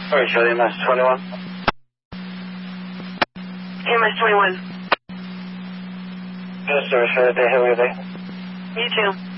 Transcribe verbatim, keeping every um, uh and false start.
Sorry, Charlie, M S twenty-one. M S twenty-one. Good service for the day. Have a good day. You too.